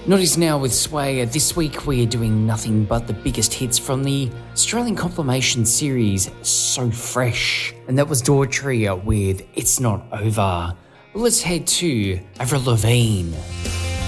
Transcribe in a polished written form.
Noddy's now with Sway. This week we are doing nothing but the biggest hits from the Australian compilation series So Fresh. And that was Daughtry with It's Not Over. Let's head to Avril Lavigne.